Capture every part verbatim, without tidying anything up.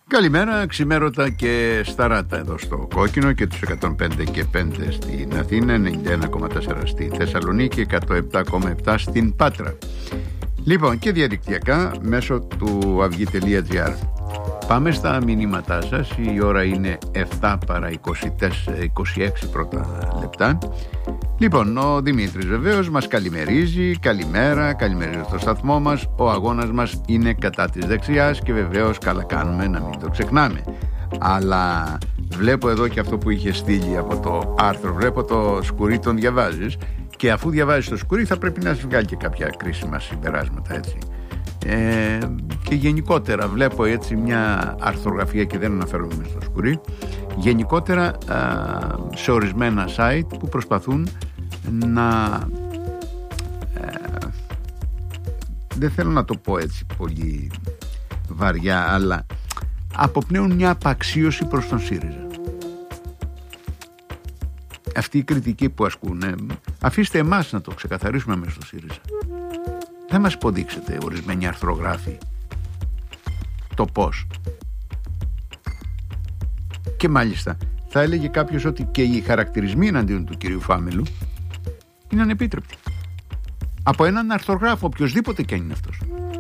Καλημέρα, ξημέρωτα και σταράτα εδώ στο Κόκκινο και τους εκατόν πέντε και πέντε στην Αθήνα, ενενήντα ένα κόμμα τέσσερα στη Θεσσαλονίκη, εκατόν επτά κόμμα επτά στην Πάτρα. Λοιπόν, και διαδικτυακά μέσω του αυγή τελεία τζι άρ. Πάμε στα μηνύματά σας. Η ώρα είναι επτά παρά είκοσι έξι πρώτα λεπτά. Λοιπόν, ο Δημήτρης βεβαίως μας καλημερίζει. Καλημέρα, καλημερίζει στο σταθμό μας. Ο αγώνας μας είναι κατά της δεξιάς και βεβαίως καλά κάνουμε να μην το ξεχνάμε. Αλλά βλέπω εδώ και αυτό που είχε στείλει από το άρθρο. Βλέπω το Σκουρί, τον διαβάζεις. Και αφού διαβάζεις το Σκουρί θα πρέπει να σου βγάλει και κάποια κρίσιμα συμπεράσματα, έτσι. Ε, και γενικότερα βλέπω έτσι μια αρθρογραφία, και δεν αναφέρομαι στο Σκουρί, γενικότερα α, σε ορισμένα site που προσπαθούν να ε, δεν θέλω να το πω έτσι πολύ βαριά, αλλά αποπνέουν μια απαξίωση προς τον ΣΥΡΙΖΑ. Αυτή η κριτική που ασκούν, ε, αφήστε εμάς να το ξεκαθαρίσουμε μέσα στο ΣΥΡΙΖΑ. Δεν μας υποδείξετε ορισμένοι αρθρογράφοι το πώς. Και μάλιστα θα έλεγε κάποιος ότι και οι χαρακτηρισμοί εναντίον του κυρίου Φάμελου είναι ανεπίτρεπτοι. Από έναν αρθρογράφο, οποιοσδήποτε και αν είναι αυτός.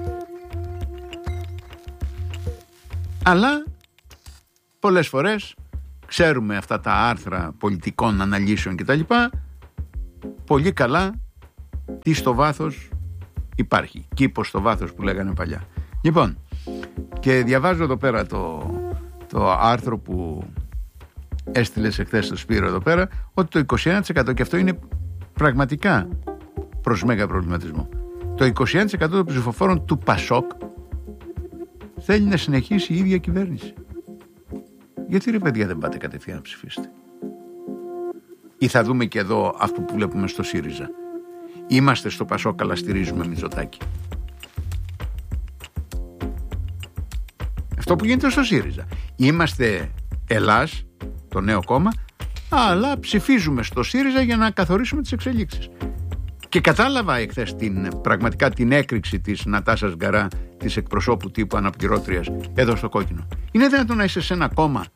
Αλλά πολλές φορές ξέρουμε αυτά τα άρθρα πολιτικών αναλύσεων κτλ. Πολύ καλά τι στο βάθος υπάρχει. Κήπος στο βάθος που λέγανε παλιά. Λοιπόν, και διαβάζω εδώ πέρα το, το άρθρο που έστειλες εχθές στο Σπύρο εδώ πέρα, ότι το είκοσι ένα τοις εκατό, και αυτό είναι πραγματικά προς μέγα προβληματισμό, το είκοσι ένα τοις εκατό των ψηφοφόρων του Πασόκ θέλει να συνεχίσει η ίδια κυβέρνηση. Γιατί ρε παιδιά δεν πάτε κατευθείαν να ψηφίσετε? Ή θα δούμε και εδώ αυτό που βλέπουμε στο ΣΥΡΙΖΑ. Είμαστε στο Πασόκ, αλλά στηρίζουμε Μητσοτάκη. Αυτό που γίνεται στο ΣΥΡΙΖΑ. Είμαστε Ελλάς, το νέο κόμμα, αλλά ψηφίζουμε στο ΣΥΡΙΖΑ για να καθορίσουμε τις εξελίξεις. Και κατάλαβα εχθές την, πραγματικά την έκρηξη της Νατάσας Γκαρά, της εκπροσώπου τύπου αναπληρώτριας εδώ στο Κόκκινο. Είναι δυνατόν να είσαι σε ένα κόμμα,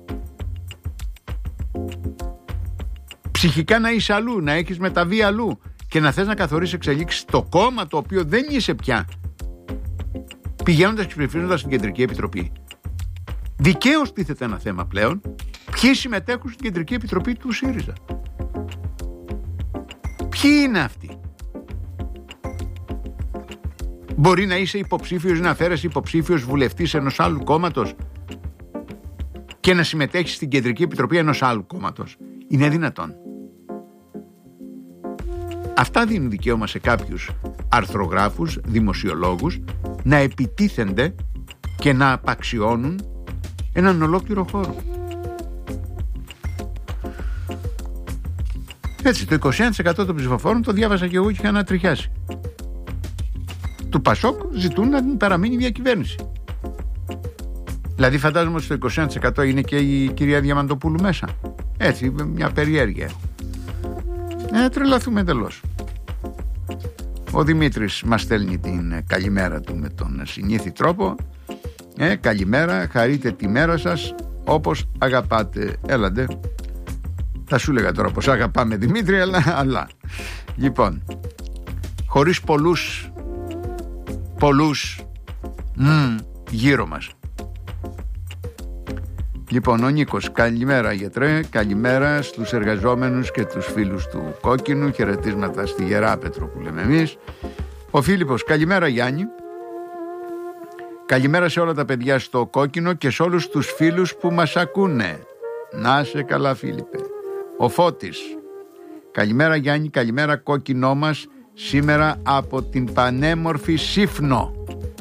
ψυχικά να είσαι αλλού, να έχεις μεταβεί αλλού, και να θες να καθορίσεις εξελίξεις το κόμμα το οποίο δεν είσαι πια, πηγαίνοντας και ψηφίζοντας στην Κεντρική Επιτροπή? Δικαίως τίθεται ένα θέμα πλέον. Ποιοι συμμετέχουν στην Κεντρική Επιτροπή του ΣΥΡΙΖΑ? Ποιοι είναι αυτοί? Μπορεί να είσαι υποψήφιος, να φέρεσαι υποψήφιος βουλευτής ενός άλλου κόμματος και να συμμετέχεις στην Κεντρική Επιτροπή ενός άλλου κόμματος? Είναι δυνατόν? Αυτά δίνουν δικαίωμα σε κάποιους αρθρογράφους, δημοσιολόγους να επιτίθενται και να απαξιώνουν έναν ολόκληρο χώρο. Έτσι, το είκοσι ένα τοις εκατό των ψηφοφόρων, το διάβασα και εγώ και είχα ανατριχιάσει, του Πασόκ ζητούν να την παραμείνει η διακυβέρνηση. Δηλαδή φαντάζομαι ότι στο είκοσι ένα τοις εκατό είναι και η κυρία Διαμαντοπούλου μέσα. Έτσι, μια περιέργεια. Ε, τρελαθούμε εντελώς. Ο Δημήτρης μας στέλνει την καλημέρα του με τον συνήθι τρόπο. Ε, καλημέρα, χαρείτε τη μέρα σας όπως αγαπάτε. Έλαντε. Θα σου έλεγα τώρα πως αγαπάμε, Δημήτρη, αλλά, αλλά. Λοιπόν, χωρίς πολλούς πολλούς μ, γύρω μας. Λοιπόν, ο Νίκος, καλημέρα γιατρέ, καλημέρα στους εργαζόμενους και τους φίλους του Κόκκινου, χαιρετίσματα στη Γεράπετρο που λέμε εμείς. Ο Φίλιππος, καλημέρα Γιάννη, καλημέρα σε όλα τα παιδιά στο Κόκκινο και σε όλους τους φίλους που μας ακούνε. Να είσαι καλά Φίλιππε. Ο Φώτης, καλημέρα Γιάννη, καλημέρα Κόκκινό μας, σήμερα από την πανέμορφη Σύφνο.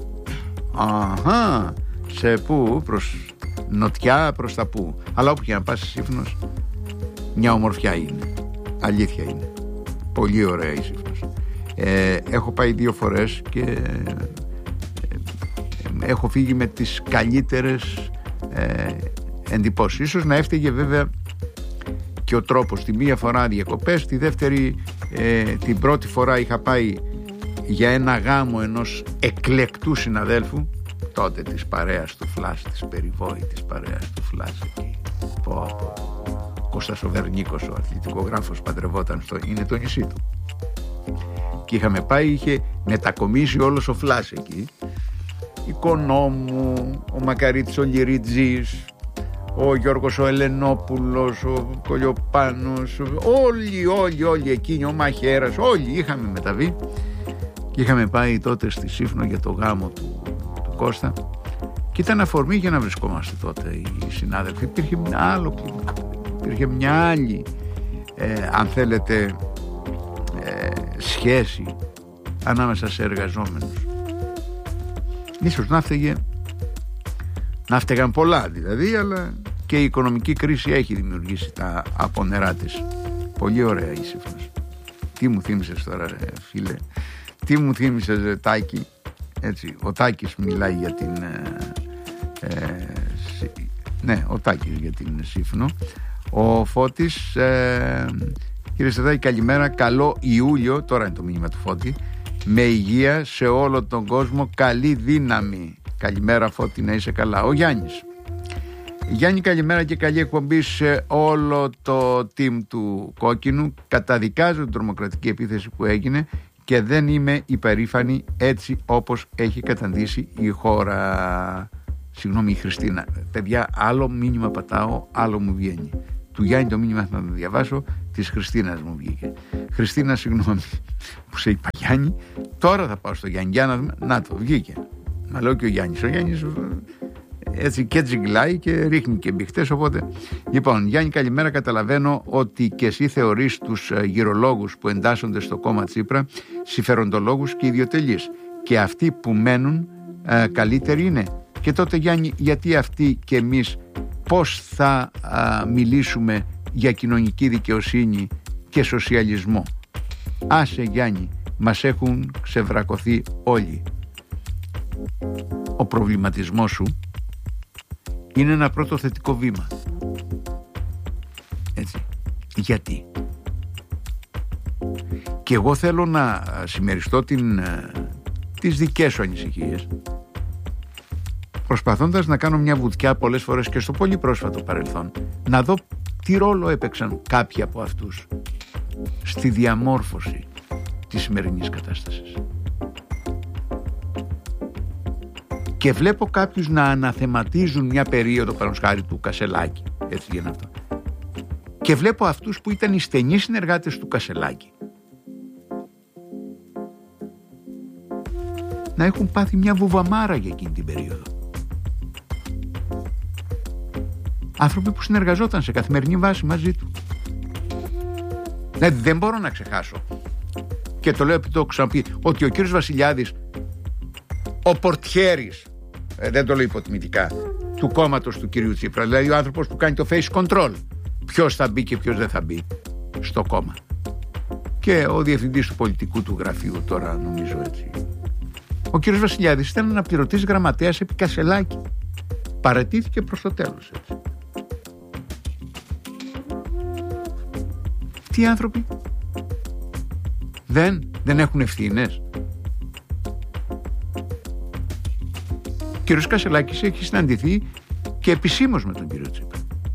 Αχα, σε πού, προς νοτιά, προς τα πού? Αλλά όπου και να πας Σύφνος, μια ομορφιά είναι. Αλήθεια είναι. Πολύ ωραία η Σύφνος. Ε, έχω πάει δύο φορές και ε, ε, έχω φύγει με τις καλύτερες ε, εντυπώσεις. Ίσως να έφταιγε βέβαια και ο τρόπος. Τη μία φορά διακοπές, τη δεύτερη, ε, την πρώτη φορά είχα πάει για ένα γάμο ενός εκλεκτού συναδέλφου, τότε της παρέας του Φλάς, της περιβόητης παρέας του Φλάς εκεί. Πω, πω. Κώστας ο Βερνίκος, ο αθλητικογράφος, παντρευόταν στο, είναι το νησί του. Και είχαμε πάει, είχε μετακομίσει όλος ο Φλάς εκεί. Η Κονόμου, ο Μακαρίτης ο Λυριτζής, ο Γιώργος ο Ελενόπουλος, ο Κολιοπάνος, όλοι, όλοι, όλοι εκείνοι, ο Μαχαίρας, όλοι είχαμε μεταβεί και είχαμε πάει τότε στη Σύφνο για το γάμο του, του Κώστα και ήταν αφορμή για να βρισκόμαστε τότε οι συνάδελφοι. Υπήρχε μια άλλο κλίμα, υπήρχε μια άλλη ε, αν θέλετε ε, σχέση ανάμεσα σε εργαζόμενους. Ίσως να φταίγε να φταίγαν πολλά δηλαδή, αλλά και η οικονομική κρίση έχει δημιουργήσει τα απονερά της. Πολύ ωραία η Σύφνος. Τι μου θύμισες τώρα ρε, φίλε, τι μου θύμισες ρε, Τάκη. Έτσι, ο Τάκης μιλάει για την ε, ε, ναι, ο Τάκης για την Σύφνο. Ο Φώτης ε, κύριε Στεδάκη, καλημέρα, καλό Ιούλιο, τώρα είναι το μήνυμα του Φώτη, με υγεία σε όλο τον κόσμο, καλή δύναμη. Καλημέρα Φώτη, να είσαι καλά. Ο Γιάννης. Γιάννη, καλημέρα και καλή εκπομπή σε όλο το team του Κόκκινου. Καταδικάζω την τρομοκρατική επίθεση που έγινε και δεν είμαι υπερήφανη έτσι όπως έχει καταντήσει η χώρα. Συγγνώμη η Χριστίνα. Παιδιά, άλλο μήνυμα πατάω, άλλο μου βγαίνει. Του Γιάννη το μήνυμα θα το διαβάσω, της Χριστίνας μου βγήκε. Χριστίνα, συγγνώμη που σε είπα Γιάννη. Τώρα θα πάω στο Γιάννη. Για να δούμε. Να το, βγήκε. Μα λέω και ο Γιάννης. Ο Γιάννης έτσι και τζιγκλάει και ρίχνει και μπιχτές. Οπότε, λοιπόν, Γιάννη, καλημέρα. Καταλαβαίνω ότι και εσύ θεωρείς τους γυρολόγους που εντάσσονται στο κόμμα Τσίπρα συμφεροντολόγους και ιδιοτελείς. Και αυτοί που μένουν ε, καλύτεροι είναι. Και τότε, Γιάννη, γιατί αυτοί και εμείς πώς θα α, μιλήσουμε για κοινωνική δικαιοσύνη και σοσιαλισμό? Άσε, Γιάννη, μας έχουν ξεβρακωθεί όλοι. Ο προβληματισμός σου είναι ένα πρώτο θετικό βήμα. Έτσι. Γιατί? Και εγώ θέλω να συμμεριστώ την, τις δικές σου ανησυχίες, προσπαθώντας να κάνω μια βουτιά πολλές φορές και στο πολύ πρόσφατο παρελθόν, να δω τι ρόλο έπαιξαν κάποιοι από αυτούς στη διαμόρφωση της σημερινής κατάστασης. Και βλέπω κάποιους να αναθεματίζουν μια περίοδο, παραδείγματος χάρη του Κασελάκη, έτσι για αυτό. Και βλέπω αυτούς που ήταν οι στενοί συνεργάτες του Κασελάκη να έχουν πάθει μια βουβαμάρα για εκείνη την περίοδο. Άνθρωποι που συνεργαζόταν σε καθημερινή βάση μαζί του. Δηλαδή δεν μπορώ να ξεχάσω, και το λέω επειδή το έχω ξαναπεί, ότι ο κύριος Βασιλιάδης, ο πορτιέρης, ε, δεν το λέω υποτιμητικά, του κόμματος του κυρίου Τσίπρα, δηλαδή ο άνθρωπος που κάνει το face control, ποιος θα μπει και ποιος δεν θα μπει στο κόμμα, και ο διευθυντής του πολιτικού του γραφείου τώρα, νομίζω έτσι, ο κύριος Βασιλιάδης ήταν αναπληρωτής γραμματέας επί Κασελάκη. Παραιτήθηκε προς το τέλος, έτσι. Τι άνθρωποι δεν, δεν έχουν ευθύνες? Ο κύριος Κασελάκης έχει συναντηθεί και επισήμως με τον κύριο Τσίπρα.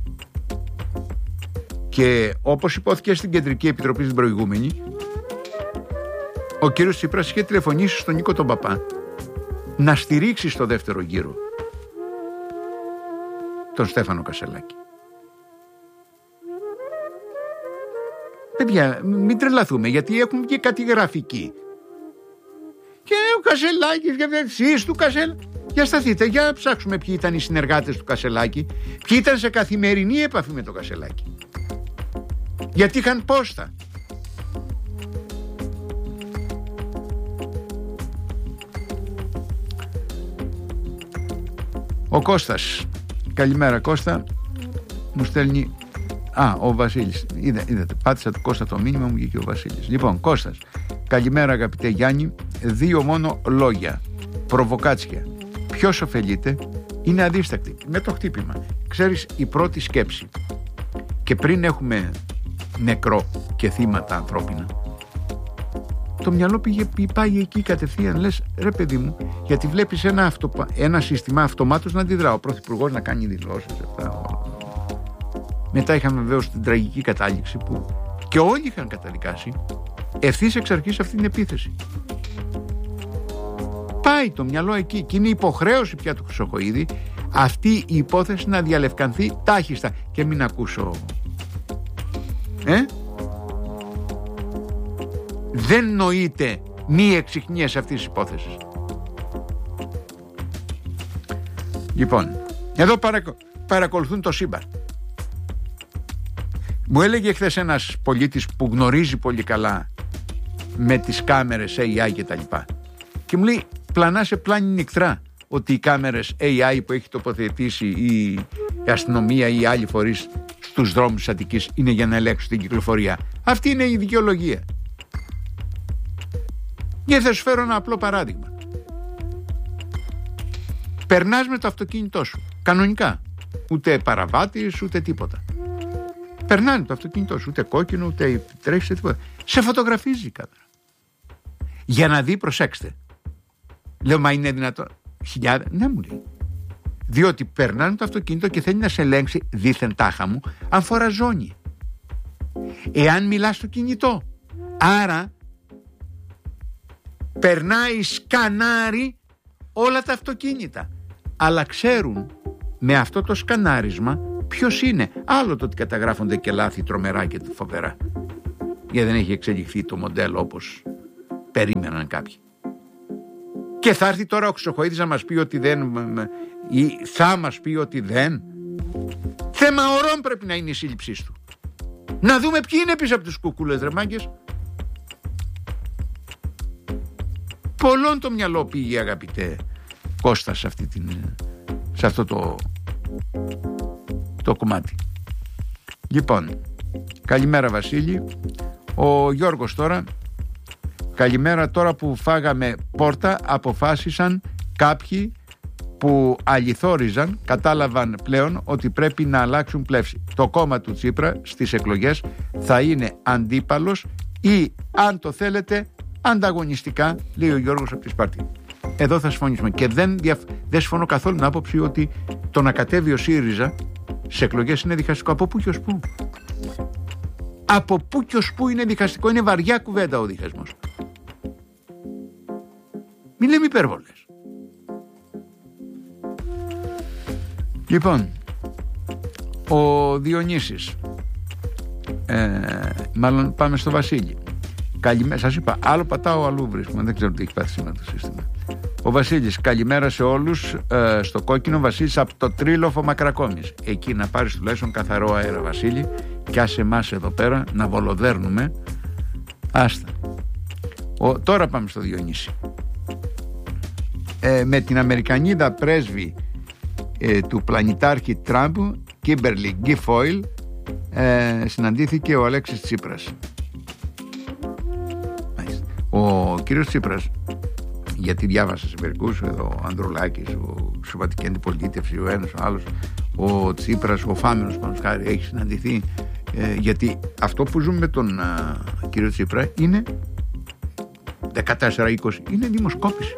Και όπως υπόθηκε στην Κεντρική Επιτροπή στην προηγούμενη, ο κύριος Τσίπρας είχε τηλεφωνήσει στον Νίκο τον Παπά να στηρίξει στο δεύτερο γύρο τον Στέφανο Κασελάκη. Παιδιά, μην τρελαθούμε, γιατί έχουν και κάτι γραφική. Και ο Κασελάκης, για εσείς του Κασελάκη. Για σταθείτε, για ψάξουμε ποιοι ήταν οι συνεργάτες του Κασελάκη, ποιοι ήταν σε καθημερινή επαφή με τον Κασελάκη. Γιατί είχαν πόστα. Ο Κώστας, καλημέρα Κώστα, μου στέλνει. Α, ο Βασίλης. Είδα, είδατε, πάτησα του Κώστα το μήνυμα, μου βγήκε ο Βασίλης. Λοιπόν, Κώστας, καλημέρα αγαπητέ Γιάννη. Δύο μόνο λόγια. Προβοκάτσια. Ποιος ωφελείται? Είναι αδίστακτη. Με το χτύπημα. Ξέρεις, η πρώτη σκέψη, και πριν έχουμε νεκρό και θύματα ανθρώπινα, το μυαλό πήγε, πάει εκεί κατευθείαν. Λες, ρε παιδί μου, γιατί βλέπεις ένα, αυτο, ένα σύστημα αυτομάτως να αντιδρά. Ο πρωθυπουργός να κάνει δηλώσεις. Αυτά. Μετά είχαμε βεβαίως την τραγική κατάληξη που και όλοι είχαν καταδικάσει ευθύς εξ αρχής αυτή την επίθεση. Πάει το μυαλό εκεί και είναι υποχρέωση πια του Χρυσοχοΐδη αυτή η υπόθεση να διαλευκανθεί τάχιστα. Και μην ακούσω ε? Δεν νοείται μη εξιχνίες αυτής της υπόθεσης. Λοιπόν, εδώ παρακο... παρακολουθούν το σύμπαν. Μου έλεγε χθες ένας πολίτης που γνωρίζει πολύ καλά με τις κάμερες έι άι και τα λοιπά, και μου λέει, πλανά σε πλάνη νυχτρά ότι οι κάμερες έι άι που έχει τοποθετήσει η αστυνομία ή άλλοι φορείς στους δρόμους της Αττικής είναι για να ελέγξουν την κυκλοφορία. Αυτή είναι η δικαιολογία. Και θα σου φέρω ένα απλό παράδειγμα. Περνάς με το αυτοκίνητό σου, κανονικά. Ούτε παραβάτης, ούτε τίποτα. Περνάνε το αυτοκίνητό σου, ούτε κόκκινο, ούτε τρέχει, τίποτα. Σε φωτογραφίζει η κάμερα. Για να δει, προσέξτε. Λέω, μα είναι δυνατόν? Χιλιάδες. Ναι, μου λέει. Διότι περνάνε το αυτοκίνητο και θέλει να σε ελέγξει, δήθεν τάχα μου, αν φορά ζώνη. Εάν μιλάς στο κινητό. Άρα περνάει σκανάρι όλα τα αυτοκίνητα. Αλλά ξέρουν με αυτό το σκανάρισμα ποιος είναι. Άλλο το ότι καταγράφονται και λάθη τρομερά και φοβερά. Γιατί δεν έχει εξελιχθεί το μοντέλο όπως περίμεναν κάποιοι. Και θα έρθει τώρα ο Χρυσοχοΐδης να μας πει ότι δεν, ή θα μας πει ότι δεν. Θέμα ωρών πρέπει να είναι η σύλληψή του. Να δούμε ποιοι είναι πίσω από τους κουκούλες, ρε μάγκες. Πολλών το μυαλό πήγε, αγαπητέ Κώστα, σε, αυτή την, σε αυτό το, το κομμάτι. Λοιπόν, καλημέρα Βασίλη. Ο Γιώργος τώρα. Καλημέρα, τώρα που φάγαμε πόρτα αποφάσισαν κάποιοι που αληθόριζαν, κατάλαβαν πλέον ότι πρέπει να αλλάξουν πλεύση. Το κόμμα του Τσίπρα στις εκλογές θα είναι αντίπαλος ή, αν το θέλετε, ανταγωνιστικά, λέει ο Γιώργος από τη Σπάρτη. Εδώ θα συμφωνήσουμε και δεν, διαφ... δεν συμφωνώ καθόλου την άποψη ότι το να κατέβει ο ΣΥΡΙΖΑ σε εκλογές είναι διχαστικό. Από πού και ως πού? Από πού και ως πού είναι διχαστικό? Είναι βαριά κουβέντα ο διχασμός. Μην λέμε υπέρβολες. Λοιπόν, ο Διονύσης, ε, μάλλον πάμε στο Βασίλη. Καλημέρα, σας είπα, άλλο πατάω, αλλού βρίσκουμε. Δεν ξέρω τι έχει πάθει σήμερα το σύστημα. Ο Βασίλης, καλημέρα σε όλους. Ε, στο κόκκινο, Βασίλης από το Τρίλοφο Μακρακόμης. Εκεί να πάρεις τουλάχιστον καθαρό αέρα, Βασίλη, και άσε εμάς εδώ πέρα να βολοδέρνουμε. Άστα. Ο, τώρα πάμε στο Διονύση. Ε, με την Αμερικανίδα πρέσβη ε, του πλανητάρχη Τραμπ, Κίμπερλι Γκίφοιλ, ε, συναντήθηκε ο Αλέξης Τσίπρας. Ο κύριος Τσίπρας, γιατί διάβασα σε μερικούς, εδώ ο Ανδρουλάκης, ο Σωματική Αντιπολίτευση, ο ένας, ο άλλος, ο Τσίπρας, ο Φάμενος Πανουσχάρη, έχει συναντηθεί, ε, γιατί αυτό που ζούμε με τον α, κύριο Τσίπρα είναι δεκατέσσερα είκοσι, είναι δημοσκόπηση.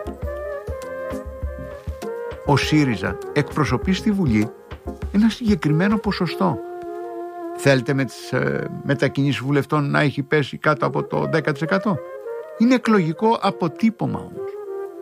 Ο ΣΥΡΙΖΑ εκπροσωπεί στη Βουλή ένα συγκεκριμένο ποσοστό. Θέλετε με τις ε, μετακινήσεις βουλευτών να έχει πέσει κάτω από το δέκα τοις εκατό? Είναι εκλογικό αποτύπωμα όμως.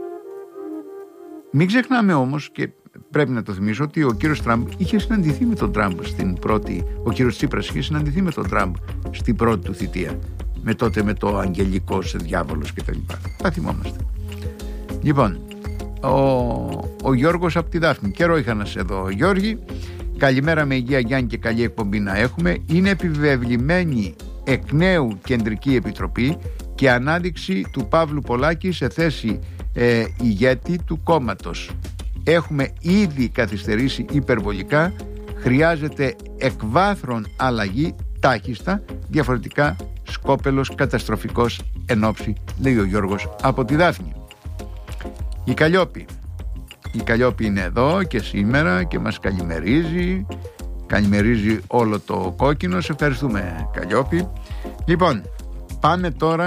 Μην ξεχνάμε όμως, και πρέπει να το θυμίσω, ότι ο κύριος Τραμπ είχε συναντηθεί με τον Τραμπ στην πρώτη, ο κύριος Τσίπρας είχε συναντηθεί με τον Τραμπ στην πρώτη του θητεία. Με τότε με το αγγελικός διάβολος και τα λοιπά. Τα θυμόμαστε. Λοιπόν, ο, ο Γιώργος από τη Δάφνη. Καιρό είχα να σε δω, Γιώργη. Καλημέρα με υγεία Γιάννη και καλή εκπομπή να έχουμε. Είναι επιβεβλημένη εκ νέου κεντρική επιτροπή και ανάδειξη του Παύλου Πολάκη σε θέση ε, ηγέτη του κόμματος. Έχουμε ήδη καθυστερήσει υπερβολικά. Χρειάζεται εκβάθρον αλλαγή τάχιστα, διαφορετικά σκόπελος καταστροφικός ενόψει, λέει ο Γιώργος από τη Δάφνη. Η Καλλιόπη. Η Καλλιόπη είναι εδώ και σήμερα και μας καλημερίζει. Καλημερίζει όλο το κόκκινο. Σε ευχαριστούμε, Καλλιόπη. Λοιπόν, πάμε τώρα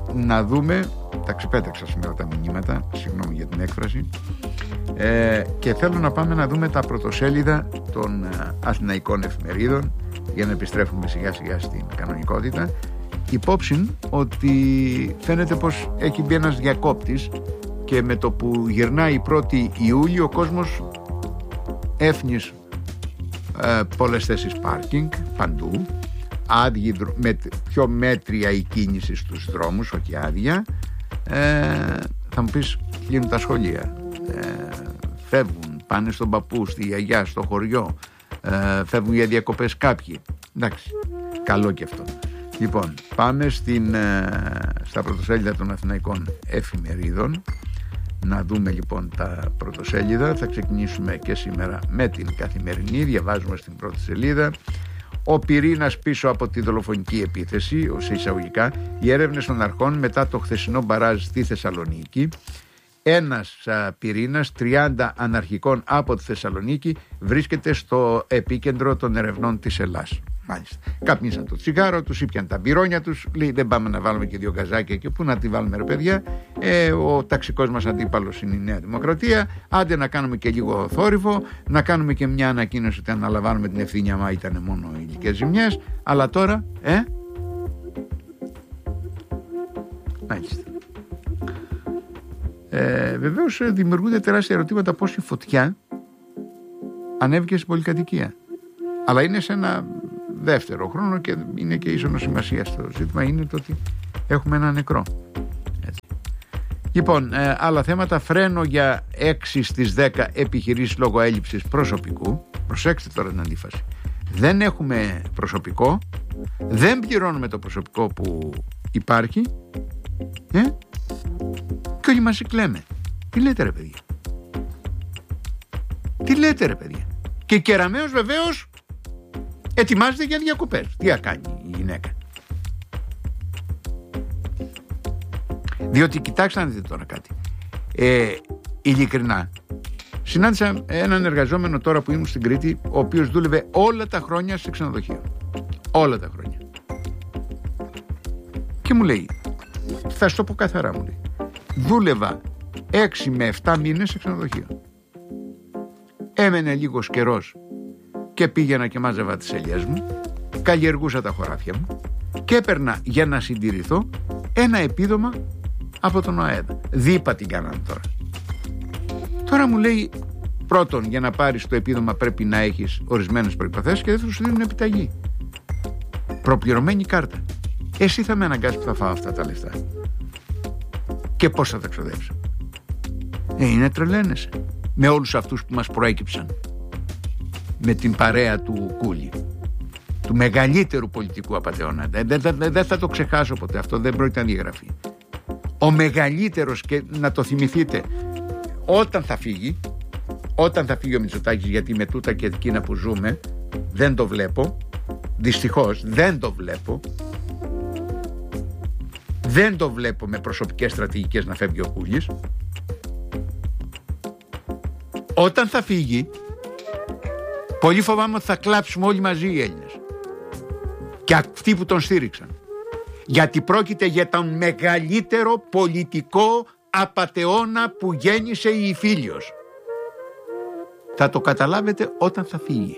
να δούμε, τα ξεπέταξα σήμερα τα μηνύματα, συγγνώμη για την έκφραση, ε, και θέλω να πάμε να δούμε τα πρωτοσέλιδα των ε, αθηναϊκών εφημερίδων για να επιστρέφουμε σιγά σιγά στην κανονικότητα, υπόψη ότι φαίνεται πως έχει μπει ένας διακόπτης και με το που γυρνάει η πρώτη Ιούλιο ο κόσμος έφνης ε, πολλές θέσεις πάρκινγκ παντού, άδειοι, με πιο μέτρια η κίνηση στους δρόμους, όχι άδεια. ε, θα μου πεις, γίνουν τα σχολεία, ε, φεύγουν, πάνε στον παππού, στη γιαγιά, στο χωριό, ε, φεύγουν για διακοπές κάποιοι. Εντάξει, καλό και αυτό. Λοιπόν, πάμε στην, ε, στα πρωτοσέλιδα των αθηναϊκών εφημερίδων να δούμε λοιπόν τα πρωτοσέλιδα. Θα ξεκινήσουμε και σήμερα με την Καθημερινή. Διαβάζουμε στην πρώτη σελίδα: ο πυρήνας πίσω από τη δολοφονική επίθεση, σε εισαγωγικά, οι έρευνες των αρχών μετά το χθεσινό μπαράζ στη Θεσσαλονίκη. Ένας α, πυρήνας τριάντα αναρχικών από τη Θεσσαλονίκη βρίσκεται στο επίκεντρο των ερευνών της Ελλάς. Μάλιστα. Καπνίσαν το τσιγάρο τους, ήπιαν τα μπυρόνια τους. Λέει, δεν πάμε να βάλουμε και δύο γκαζάκια και πού να τη βάλουμε, ρε παιδιά. Ε, ο ταξικός μας αντίπαλος είναι η Νέα Δημοκρατία. Άντε να κάνουμε και λίγο θόρυβο, να κάνουμε και μια ανακοίνωση ότι αναλαμβάνουμε την ευθύνη άμα ήταν μόνο υλικές ζημιές. Αλλά τώρα, ε. Μάλιστα. Ε, βεβαίως δημιουργούνται τεράστια ερωτήματα πώς η φωτιά ανέβηκε στην πολυκατοικία. Αλλά είναι σε ένα δεύτερο χρόνο και είναι και ίσονο σημασία στο ζήτημα, είναι το ότι έχουμε ένα νεκρό. Έτσι. Λοιπόν, ε, άλλα θέματα: φρένο για έξι στις δέκα επιχειρήσεις λόγω έλλειψης προσωπικού. Προσέξτε τώρα την αντίφαση. Δεν έχουμε προσωπικό, δεν πληρώνουμε το προσωπικό που υπάρχει, ε, και όλοι μαζί κλαίμε. Τι λέτε, ρε παιδιά? Τι λέτε, ρε παιδιά? Και Κεραμέως βεβαίως ετοιμάζεται για διακοπές. Τι θα κάνει η γυναίκα? Διότι κοιτάξτε να δείτε τώρα κάτι. Ε, ειλικρινά, συνάντησα έναν εργαζόμενο τώρα που ήμουν στην Κρήτη, ο οποίος δούλευε όλα τα χρόνια σε ξενοδοχείο. Όλα τα χρόνια. Και μου λέει, θα σου το πω καθαρά, μου λέει, δούλευα έξι με επτά μήνες σε ξενοδοχείο. Έμενε λίγος καιρός και πήγαινα και μάζευα τις ελιές μου, καλλιεργούσα τα χωράφια μου και έπαιρνα για να συντηρηθώ ένα επίδομα από τον ΟΑΕΔ. Δίπα την κάνανε τώρα. Τώρα μου λέει, πρώτον, για να πάρεις το επίδομα πρέπει να έχεις ορισμένες προϋποθέσεις και δεύτερον σου δίνουν επιταγή. Προπληρωμένη κάρτα. Εσύ θα με αναγκάσεις που θα φάω αυτά τα λεφτά. Και πώς θα τα ξοδέψω? Ε, είναι τρελαίνεσαι με όλους αυτούς που μας προέκυψαν με την παρέα του Κούλη, του μεγαλύτερου πολιτικού απατεώνα. Δεν δε, δε, δε θα το ξεχάσω ποτέ αυτό, δεν πρόκειται να διαγραφεί. Ο μεγαλύτερος, και να το θυμηθείτε, όταν θα φύγει, όταν θα φύγει ο Μητσοτάκης, γιατί με τούτα και εκείνα που ζούμε δεν το βλέπω, δυστυχώς δεν το βλέπω, δεν το βλέπω με προσωπικές στρατηγικές να φεύγει ο Κούλης. Όταν θα φύγει, πολύ φοβάμαι ότι θα κλάψουμε όλοι μαζί οι Έλληνες και αυτοί που τον στήριξαν, γιατί πρόκειται για τον μεγαλύτερο πολιτικό απατεώνα που γέννησε η Ιφίλιος. Θα το καταλάβετε όταν θα φύγει.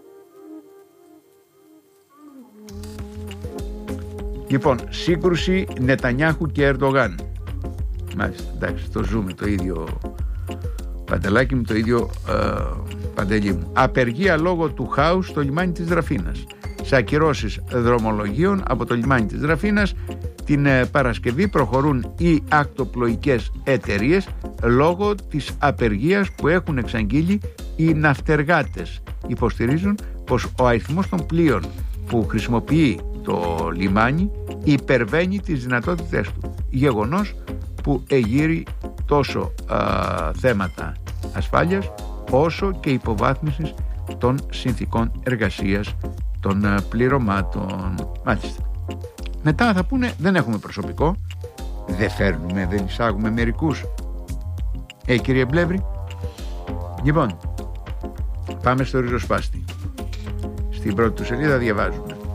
Λοιπόν, σύγκρουση Νετανιάχου και Ερντογάν. Μάλιστα, εντάξει, το ζούμε το ίδιο, Παντελάκι μου, το ίδιο, ε, Παντελή μου. Απεργία λόγω του χάους στο λιμάνι της Δραφίνας. Σε ακυρώσεις δρομολογίων από το λιμάνι της Δραφίνας την ε, Παρασκευή προχωρούν οι ακτοπλοϊκές εταιρείες λόγω της απεργίας που έχουν εξαγγείλει οι ναυτεργάτες. Υποστηρίζουν πως ο αριθμός των πλοίων που χρησιμοποιεί το λιμάνι υπερβαίνει τις δυνατότητες του. Γεγονός που εγείρει τόσο α, θέματα ασφάλειας όσο και υποβάθμισης των συνθήκων εργασίας των α, πληρωμάτων. Μάλιστα. Μετά θα πούνε, δεν έχουμε προσωπικό, δεν φέρνουμε, δεν εισάγουμε μερικούς. Ε, κύριε Μπλεύρη. Λοιπόν, πάμε στο ριζοσπάστη. Στην πρώτη του σελίδα διαβάζουμε: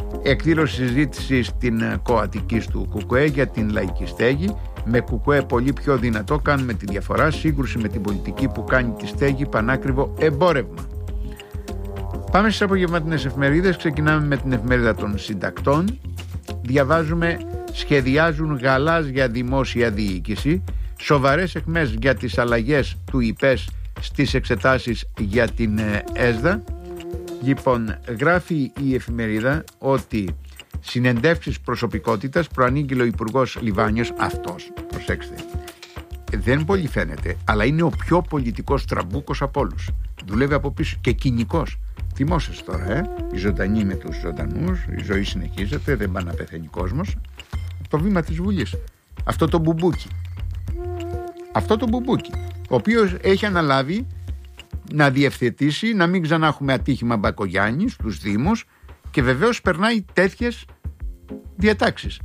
Εκδήλωση συζήτηση στην Κοαττικής του Κουκουέ για την λαϊκή στέγη. Με Κουκουέ πολύ πιο δυνατό κάνουμε τη διαφορά. Σύγκρουση με την πολιτική που κάνει τη στέγη πανάκριβο εμπόρευμα. Πάμε στις απογευματινές εφημερίδες. Ξεκινάμε με την εφημερίδα των συντακτών. Διαβάζουμε: σχεδιάζουν γαλάζια δημόσια διοίκηση. Σοβαρές αιχμές για τις αλλαγές του ΙΠΕΣ στις εξετάσεις για την ΕΣΔΑ. Λοιπόν, γράφει η εφημερίδα ότι συνεντεύξεις προσωπικότητας προανήγγειλε ο Υπουργός Λιβάνιος, αυτός, προσέξτε, δεν πολύ φαίνεται, αλλά είναι ο πιο πολιτικός τραμπούκος από όλους. Δουλεύει από πίσω και κοινικός. Θυμόσες τώρα, ε? Η ζωντανή με τους ζωντανούς, η ζωή συνεχίζεται, δεν πάει να πεθαίνει κόσμος. Το βήμα της Βουλής. Αυτό το μπουμπούκι. Αυτό το μπουμπούκι, ο οποίος έχει αναλάβει να διευθετήσει, να μην ξανά έχουμε ατύχημα Μπακογιάννη στους Δήμους και βεβαίως περνάει τέτοιες διατάξεις.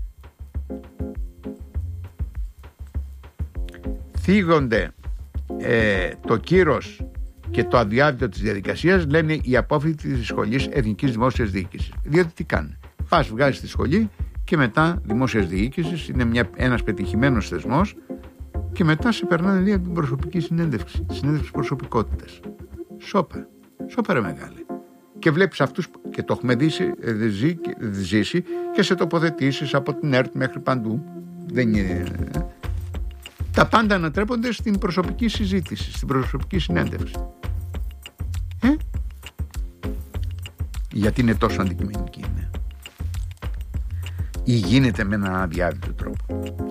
Θίγονται ε, το κύρος και το αδιάδυτο της διαδικασίας, λένε οι απόφοιτοι της Σχολής Εθνικής Δημόσιας Διοίκησης. Διότι τι κάνουν? Πας, βγάζεις τη σχολή και μετά δημόσιας διοίκησης, είναι μια, ένας πετυχημένος θεσμός, και μετά σε περνάνε λίγο την προσωπική συνέντευξη, τη συνέντευξη προσωπικότητας. Σόπα, σόπα ρε μεγάλε. Και βλέπεις αυτούς, και το έχουμε δίσει, ζει, ζήσει και σε τοποθετήσεις από την ΕΡΤ μέχρι παντού. Δεν είναι... Τα πάντα ανατρέπονται στην προσωπική συζήτηση, στην προσωπική συνέντευξη. Ε? Γιατί είναι τόσο αντικειμενική είναι. Ή γίνεται με έναν αδιάδυτο τρόπο.